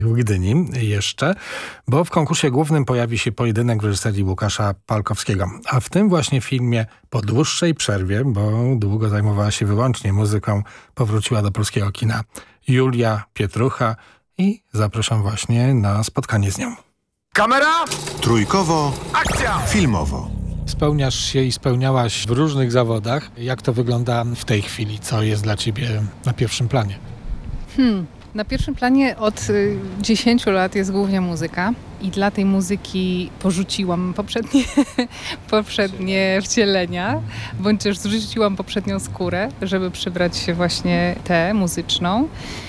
w Gdyni jeszcze, bo w konkursie głównym pojawi się pojedynek w reżyserii Łukasza Palkowskiego. A w tym właśnie filmie po dłuższej przerwie, bo długo zajmowała się wyłącznie muzyką, powróciła do polskiego kina Julia Pietrucha i zapraszam właśnie na spotkanie z nią. Kamera! Trójkowo, Akcja! filmowo. Spełniasz się i spełniałaś w różnych zawodach. Jak to wygląda w tej chwili? Co jest dla ciebie na pierwszym planie? Na pierwszym planie od 10 lat jest głównie muzyka i dla tej muzyki porzuciłam poprzednie wcielenia, bądź też zrzuciłam poprzednią skórę, żeby przybrać się właśnie tę muzyczną.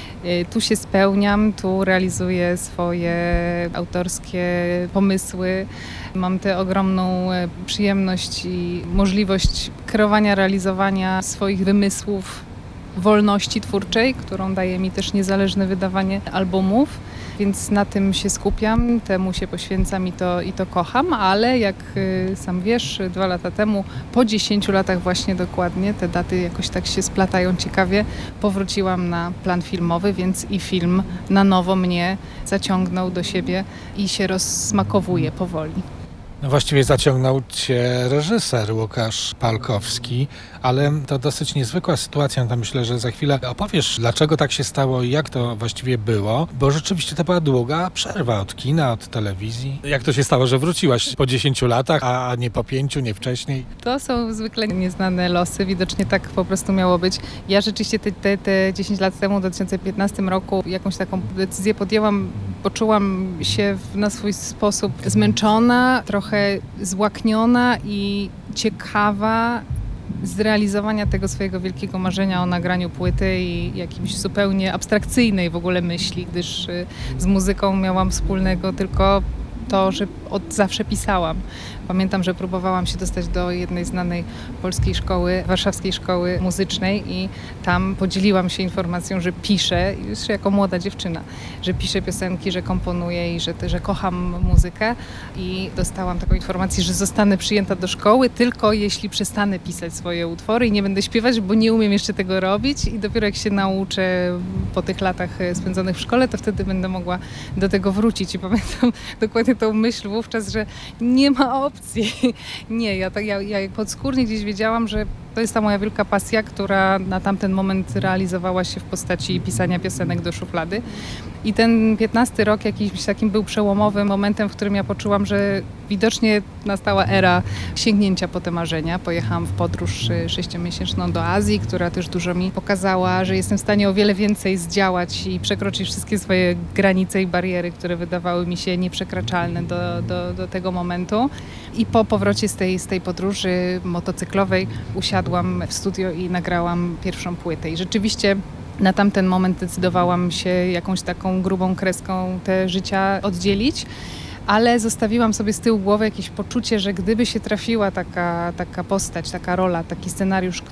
Tu się spełniam, tu realizuję swoje autorskie pomysły. Mam tę ogromną przyjemność i możliwość kreowania, realizowania swoich wymysłów, wolności twórczej, którą daje mi też niezależne wydawanie albumów, więc na tym się skupiam, temu się poświęcam i to kocham, ale jak sam wiesz, 2 lata temu, po 10 latach właśnie dokładnie, te daty jakoś tak się splatają ciekawie, powróciłam na plan filmowy, więc i film na nowo mnie zaciągnął do siebie i się rozsmakowuje powoli. No właściwie zaciągnął cię reżyser Łukasz Palkowski, ale to dosyć niezwykła sytuacja. To myślę, że za chwilę opowiesz, dlaczego tak się stało i jak to właściwie było, bo rzeczywiście to była długa przerwa od kina, od telewizji. Jak to się stało, że wróciłaś po 10 latach, a nie po 5, nie wcześniej? To są zwykle nieznane losy, widocznie tak po prostu miało być. Ja rzeczywiście te 10 lat temu, w 2015 roku, jakąś taką decyzję podjęłam, poczułam się na swój sposób zmęczona, trochę złakniona i ciekawa zrealizowania tego swojego wielkiego marzenia o nagraniu płyty i jakimś zupełnie abstrakcyjnej w ogóle myśli, gdyż z muzyką miałam wspólnego tylko to, że od zawsze pisałam. Pamiętam, że próbowałam się dostać do jednej znanej polskiej szkoły, warszawskiej szkoły muzycznej i tam podzieliłam się informacją, że piszę, już jako młoda dziewczyna, że piszę piosenki, że komponuję i że kocham muzykę i dostałam taką informację, że zostanę przyjęta do szkoły tylko jeśli przestanę pisać swoje utwory i nie będę śpiewać, bo nie umiem jeszcze tego robić i dopiero jak się nauczę po tych latach spędzonych w szkole, to wtedy będę mogła do tego wrócić i pamiętam dokładnie tą myśl wówczas, że nie ma opcji. Nie, ja podskórnie gdzieś wiedziałam, że to jest ta moja wielka pasja, która na tamten moment realizowała się w postaci pisania piosenek do szuflady. I ten 15 rok jakimś takim był przełomowym momentem, w którym ja poczułam, że widocznie nastała era sięgnięcia po te marzenia. Pojechałam w podróż 6-miesięczną do Azji, która też dużo mi pokazała, że jestem w stanie o wiele więcej zdziałać i przekroczyć wszystkie swoje granice i bariery, które wydawały mi się nieprzekraczalne do tego momentu. I po powrocie z tej podróży motocyklowej usiadłam w studio i nagrałam pierwszą płytę. I rzeczywiście na tamten moment decydowałam się jakąś taką grubą kreską te życia oddzielić, ale zostawiłam sobie z tyłu głowy jakieś poczucie, że gdyby się trafiła taka postać, taka rola, taki scenariusz,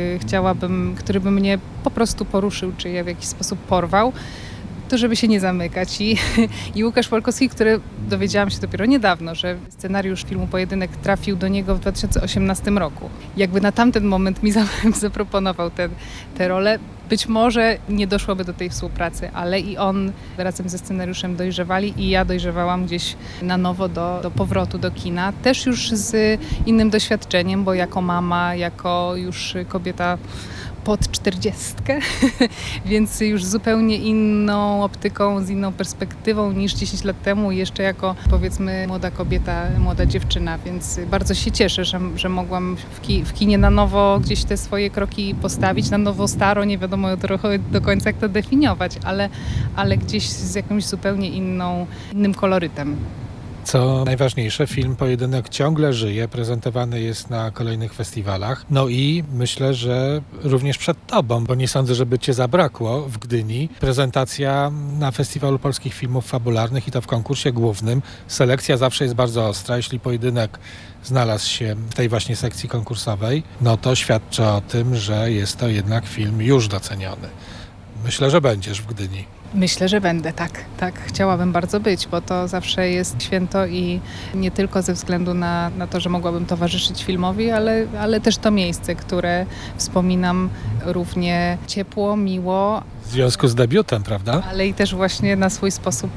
który by mnie po prostu poruszył, czy je w jakiś sposób porwał, to żeby się nie zamykać. I Łukasz Palkowski, który dowiedziałam się dopiero niedawno, że scenariusz filmu Pojedynek trafił do niego w 2018 roku. Jakby na tamten moment mi zaproponował tę rolę, być może nie doszłoby do tej współpracy, ale i on razem ze scenariuszem dojrzewali i ja dojrzewałam gdzieś na nowo do powrotu do kina. Też już z innym doświadczeniem, bo jako mama, jako już kobieta pod 40, więc już zupełnie inną optyką, z inną perspektywą niż 10 lat temu, jeszcze jako powiedzmy młoda kobieta, młoda dziewczyna, więc bardzo się cieszę, że mogłam w kinie na nowo gdzieś te swoje kroki postawić, na nowo staro, nie wiadomo trochę do końca jak to definiować, ale gdzieś z jakimś zupełnie innym kolorytem. Co najważniejsze, film Pojedynek ciągle żyje, prezentowany jest na kolejnych festiwalach. No i myślę, że również przed tobą, bo nie sądzę, żeby cię zabrakło w Gdyni. Prezentacja na Festiwalu Polskich Filmów Fabularnych i to w konkursie głównym. Selekcja zawsze jest bardzo ostra. Jeśli Pojedynek znalazł się w tej właśnie sekcji konkursowej, no to świadczy o tym, że jest to jednak film już doceniony. Myślę, że będziesz w Gdyni. Myślę, że będę, tak. Chciałabym bardzo być, bo to zawsze jest święto i nie tylko ze względu na to, że mogłabym towarzyszyć filmowi, ale też to miejsce, które wspominam równie ciepło, miło. W związku z debiutem, prawda? Ale i też właśnie na swój sposób